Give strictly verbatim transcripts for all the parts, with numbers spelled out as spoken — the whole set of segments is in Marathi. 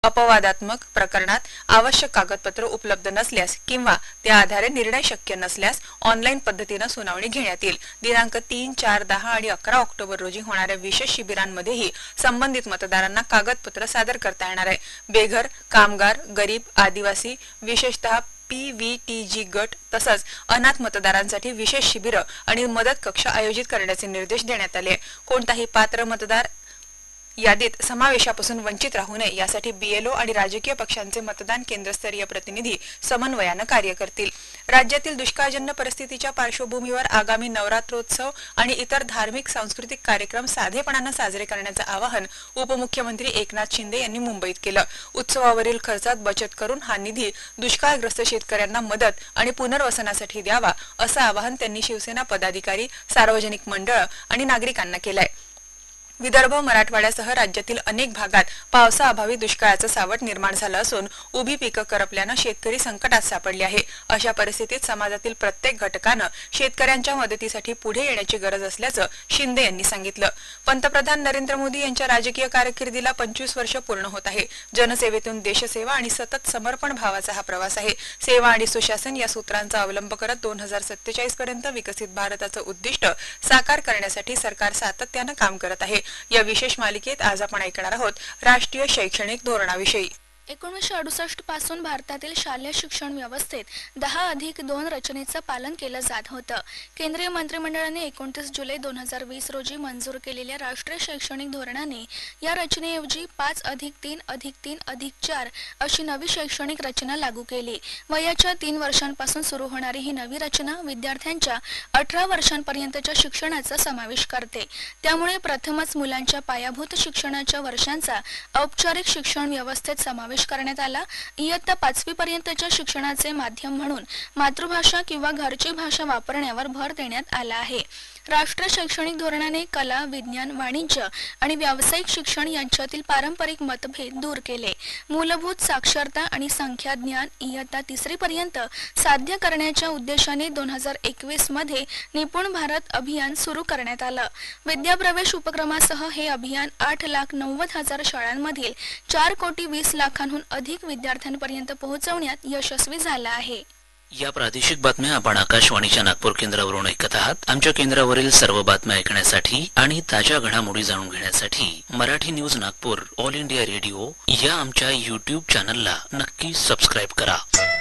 अपवादात्मक प्रकरणात आवश्यक कागदपत्र उपलब्ध नसल्यास किंवा त्या आधारे निर्णय शक्य नसल्यास ऑनलाईन पद्धतीने सुनावणी घेण्यात येईल। दिनांक तीन, चार, दहा आणि अकरा ऑक्टोबर रोजी होणाऱ्या विशेष शिबिरांमध्येही संबंधित मतदारांना कागदपत्र सादर करता येणार आहे। बेघर, कामगार, गरीब, आदिवासी, विशेषतः पी व्ही टी जी गट तसंच अनाथ मतदारांसाठी विशेष शिबिरं आणि मदत कक्ष आयोजित करण्याचे निर्देश देण्यात आले। कोणताही पात्र मतदार यादीत समावेशापासून वंचित राहू नये यासाठी बीएलओ आणि राजकीय पक्षांचे मतदान केंद्रस्तरीय प्रतिनिधी समन्वयाने कार्य करतील। राज्यातील दुष्काळजन्य परिस्थितीच्या पार्श्वभूमीवर आगामी नवरात्रोत्सव आणि इतर धार्मिक सांस्कृतिक कार्यक्रम साधेपणाने साजरे करण्याचे आवाहन उपमुख्यमंत्री एकनाथ शिंदे यांनी मुंबईत केलं। उत्सवावरील खर्चात बचत करून हा निधी दुष्काळग्रस्त शेतकऱ्यांना मदत आणि पुनर्वसनासाठी द्यावा असं आवाहन त्यांनी शिवसेना पदाधिकारी, सार्वजनिक मंडळ आणि नागरिकांना केलंय। विदर्भ, मराठवाड्यासह राज्यातील अनेक भागात पावसाअभावी दुष्काळाचं सावट निर्माण झालं असून उभी पिकं करपल्यानं शेतकरी संकटात सापडले आहे। अशा परिस्थितीत समाजातील प्रत्येक घटकानं शेतकऱ्यांच्या मदतीसाठी पुढे येण्याची गरज असल्याचं शिंदे यांनी सांगितलं। पंतप्रधान नरेंद्र मोदी यांच्या राजकीय कारकिर्दीला पंचवीस वर्ष पूर्ण होत आहे। जनसेवेतून देशसेवा आणि सतत समर्पण भावाचा हा प्रवास आहे। सेवा आणि सुशासन या सूत्रांचा अवलंब करत दोन हजार सत्तेचाळीस पर्यंत विकसित भारताचं उद्दिष्ट साकार करण्यासाठी सरकार सातत्यानं काम करत आहे। या विशेष मालिकेत आज आपण ऐकणार आहोत राष्ट्रीय शैक्षणिक धोरणाविषयी। एकोणीसशे अडुसष्ट पासून भारतातील शालेय शिक्षण व्यवस्थेत दहा अधिक दोन रचनेचं पालन केलं जात होतं। केंद्रीय मंत्रिमंडळाने एकोणतीस जुलै दोन हजार वीस रोजी मंजूर केलेल्या राष्ट्रीय शैक्षणिक धोरणाने या रचनेऐवजी पाच अधिक तीन अधिक तीन अधिक चार अशी नवी शैक्षणिक रचना लागू केली। वयाच्या तीन वर्षांपासून सुरू होणारी ही नवी रचना विद्यार्थ्यांच्या अठरा वर्षांपर्यंतच्या शिक्षणाचा समावेश करते। त्यामुळे प्रथमच मुलांच्या पायाभूत शिक्षणाच्या वर्षांचा औपचारिक शिक्षण व्यवस्थेत समावेश करण्यात आला। इयत्ता पाचवी पर्यंतच्या शिक्षणाचे माध्यम म्हणून मातृभाषा किंवा घरची भाषा वापरण्यावर भर देण्यात आला आहे। राष्ट्रीय शैक्षणिक धोरणाने कला, विज्ञान, वाणिज्य आणि व्यावसायिक शिक्षण यांच्यातील पारंपरिक मतभेद दूर केले। मूलभूत साक्षरता आणि संख्या ज्ञान इयत्ता तिसरी पर्यंत साध्य करण्याच्या उद्देशाने दोन हजार एकवीस मध्ये निपुण भारत अभियान सुरू करण्यात आलं। विद्याप्रवेश उपक्रमासह हे अभियान आठ लाख नव्वद हजार शाळांमधील चार कोटी वीस लाखांहून अधिक विद्यार्थ्यांपर्यंत पोहोचवण्यात यशस्वी झालं आहे। या प्रादेशिक बातम्या आपण आकाशवाणीच्या नागपूर केंद्रावरून ऐकत आहात। आमच्या केंद्रावरील सर्व बातम्या ऐकण्यासाठी आणि ताज्या घडामोडी जाणून घेण्यासाठी Marathi news Nagpur all India radio या आमच्या यूट्यूब चॅनलला नक्की सबस्क्राईब करा।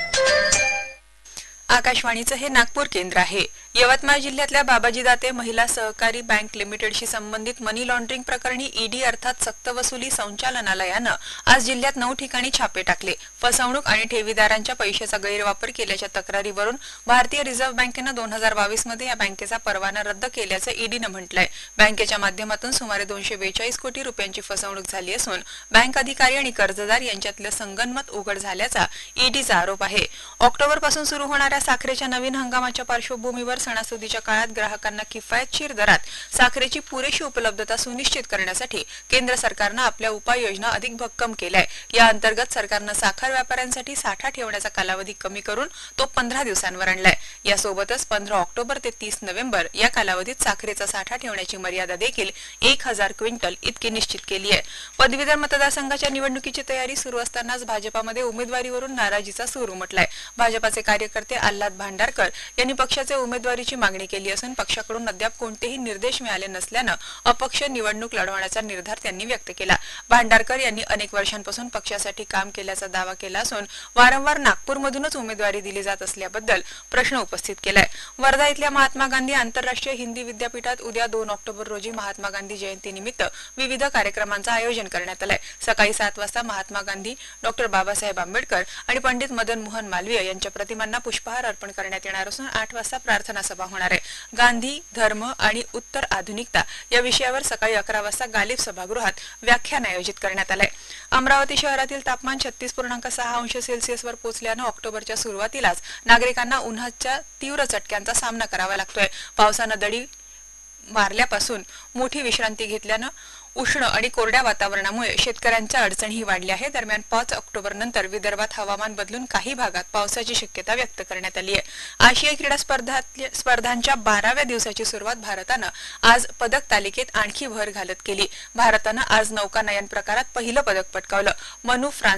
आकाशवाणीचं हे नागपूर केंद्र आहे। यवतमाळ जिल्ह्यातल्या बाबाजी दाते महिला सहकारी बँक लिमिटेडशी संबंधित मनी लॉन्ड्रिंग प्रकरणी ईडी अर्थात सक्तवसुली संचालनालयानं आज जिल्ह्यात नऊ ठिकाणी छापे टाकले। फसवणूक आणि ठेवीदारांच्या पैशाचा गैरवापर केल्याच्या तक्रारीवरून भारतीय रिझर्व्ह बँकेनं दोन हजार बावीस मध्ये या बँकेचा परवाना रद्द केल्याचं ईडीनं म्हटलंय। बँकेच्या माध्यमातून सुमारे दोनशे बेचाळीस कोटी रुपयांची फसवणूक झाली असून बँक अधिकारी आणि कर्जदार यांच्यातलं संगनमत उघड झाल्याचा ईडीचा आरोप आहे। ऑक्टोबर पासून सुरू होणाऱ्या साखरेच्या नवीन हंगामाच्या पार्श्वभूमीवर सणासुदीच्या काळात ग्राहकांना किफायतशीर दरात साखरेची पुरेशी उपलब्धता सुनिश्चित करण्यासाठी केंद्र सरकारनं आपल्या उपाययोजना अधिक भक्कम केल्याय। या अंतर्गत सरकारनं साखर व्यापाऱ्यांसाठी साठा ठेवण्याचा कालावधी कमी करून तो पंधरा दिवसांवर आणलाय। यासोबतच पंधरा ऑक्टोबर ते तीस नोव्हेंबर या कालावधीत साखरेचा साठा ठेवण्याची मर्यादा देखील एक हजार क्विंटल इतकी निश्चित केली आहे। पदवीधर मतदारसंघाच्या निवडणुकीची तयारी सुरू असतानाच भाजपामध्ये उमेदवारीवरून नाराजीचा सूर उमटलाय। भाजपाचे कार्यकर्ते आल्हाद भांडारकर यांनी पक्षाचे उमेदवारीची मागणी केली असून पक्षाकडून अद्याप कोणतेही निर्देश मिळाले नसल्यानं अपक्ष निवडणूक लढवण्याचा निर्धार त्यांनी व्यक्त केला। भांडारकर यांनी अनेक वर्षांपासून पक्षासाठी काम केल्याचा दावा केला असून वारंवार नागपूरमधूनच उमेदवारी दिली जात असल्याबद्दल प्रश्न उपस्थित केलाय। वर्धा इथल्या महात्मा गांधी आंतरराष्ट्रीय हिंदी विद्यापीठात उद्या दोन ऑक्टोबर रोजी महात्मा गांधी जयंतीनिमित्त विविध कार्यक्रमांचं आयोजन करण्यात आलंय। सकाळी सात वाजता महात्मा गांधी, डॉक्टर बाबासाहेब आंबेडकर आणि पंडित मदन मोहन मालवीय यांच्या प्रतिमांना पुष्पहार अर्पण करण्यात येणार असून आठ वाजता प्रार्थना सभा होणार आहे। गांधी, धर्म आणि उत्तर आधुनिकता या विषयावर सकाळी अकरा वाजता गालिब सभागृहात व्याख्यान आयोजित करण्यात आलंय। अमरावती शहरातील तापमान छत्तीस पूर्णांक सहा अंश सेल्सिअसवर पोहोचल्यानं ऑक्टोबरच्या सुरुवातीलाच नागरिकांना उन्हाच्या तीव्र चटक्यांचा सामना करावा लागतोय। पावसानं दडी मारल्यापासून मोठी विश्रांती घेतल्यानं उष्ण आणि कोरड्या वातावरणामुळे शेतकऱ्यांच्या अडचणीही वाढल्या आहे। दरम्यान पाच ऑक्टोबर नंतर विदर्भात हवामान बदलून काही भागात पावसाची शक्यता व्यक्त करण्यात आली आहे। आशियाई क्रीडा स्पर्धातल्या स्पर्धांच्या बाराव्या दिवसाची सुरुवात भारतानं आज पदक तालिकेत आणखी भर घालत केली। भारतानं आज नौकानयन प्रकारात पहिलं पदक पटकावलं। मनु फ्रान्स